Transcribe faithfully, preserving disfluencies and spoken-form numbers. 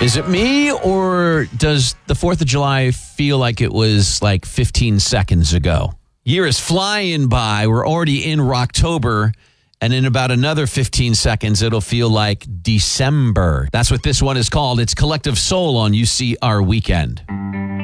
Is it me, or does the fourth of July feel like it was like fifteen seconds ago? Year is flying by. We're already in Rocktober, and in about another fifteen seconds, it'll feel like December. That's what this one is called. It's Collective Soul on U C R Weekend.